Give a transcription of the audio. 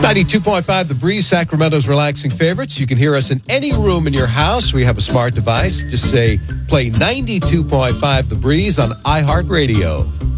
92.5 The Breeze, Sacramento's relaxing favorites. You can hear us in any room in your house. We have a smart device. Just say, play 92.5 The Breeze on iHeartRadio.